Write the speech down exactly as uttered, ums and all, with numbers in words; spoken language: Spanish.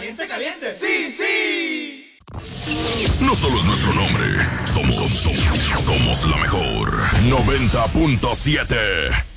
Caliente, caliente. Sí, sí. No solo es nuestro nombre, somos, somos, somos la mejor. noventa punto siete.